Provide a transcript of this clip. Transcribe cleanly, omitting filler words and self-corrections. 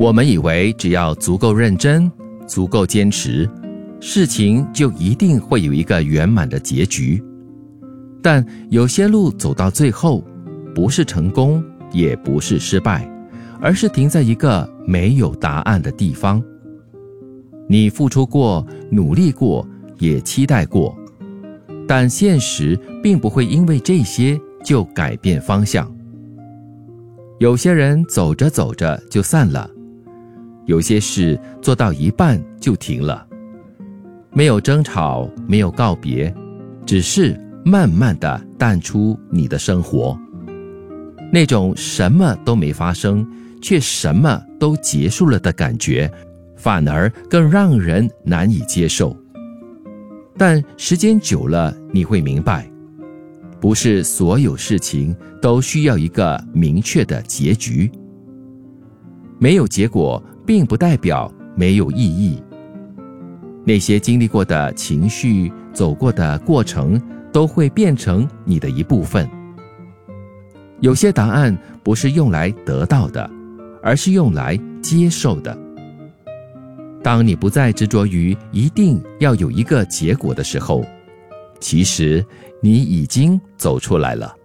我们以为只要足够认真，足够坚持，事情就一定会有一个圆满的结局。但有些路走到最后，不是成功，也不是失败，而是停在一个没有答案的地方。你付出过，努力过，也期待过，但现实并不会因为这些就改变方向。有些人走着走着就散了，有些事做到一半就停了，没有争吵，没有告别，只是慢慢地淡出你的生活。那种什么都没发生，却什么都结束了的感觉，反而更让人难以接受。但时间久了，你会明白，不是所有事情都需要一个明确的结局。没有结果，并不代表没有意义。那些经历过的情绪，走过的过程，都会变成你的一部分。有些答案不是用来得到的，而是用来接受的。当你不再执着于一定要有一个结果的时候，其实你已经走出来了。